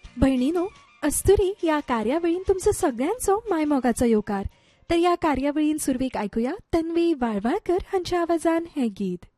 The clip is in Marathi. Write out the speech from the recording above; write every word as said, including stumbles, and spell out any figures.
बहिणीनो, अस्तुरी या कार्यावळीन तुमचं सगळ्यांचो मायमोगाचो येवकार. तर या कार्यावळीन सुरवेक ऐकूया तन्वी वाळवाळकर हांच्या आवाजान हे गीत.